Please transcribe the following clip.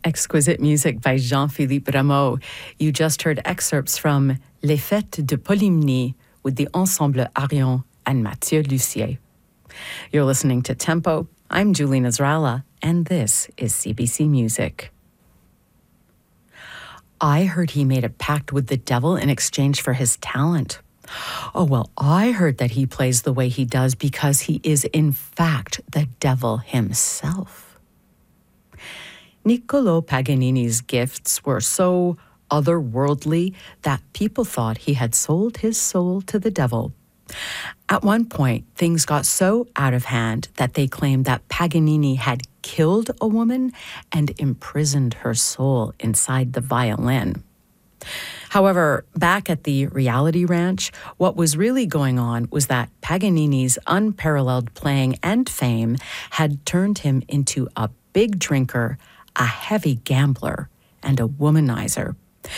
Exquisite music by Jean-Philippe Rameau. You just heard excerpts from Les Fêtes de Polymnie with the Ensemble Arion and Mathieu Lussier. You're listening to Tempo. I'm Julie Nasrallah, and this is CBC Music. I heard he made a pact with the devil in exchange for his talent. Oh, well, I heard that he plays the way he does because he is, in fact, the devil himself. Niccolò Paganini's gifts were so otherworldly that people thought he had sold his soul to the devil. At one point, things got so out of hand that they claimed that Paganini had killed a woman and imprisoned her soul inside the violin. However, back at the Reality Ranch, what was really going on was that Paganini's unparalleled playing and fame had turned him into a big drinker, a heavy gambler, and a womanizer.